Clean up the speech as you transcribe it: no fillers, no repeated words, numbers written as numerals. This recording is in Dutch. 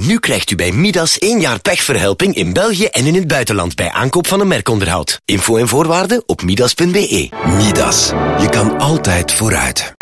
Nu krijgt u bij Midas 1 jaar pechverhelping in België en in het buitenland bij aankoop van een merkonderhoud. Info en voorwaarden op midas.be. Midas. Je kan altijd vooruit.